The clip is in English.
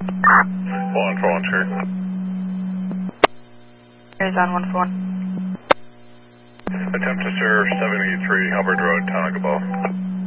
141, sure. Here's on 141. Attempt to serve 783 Hubbard Road, Tonagabo.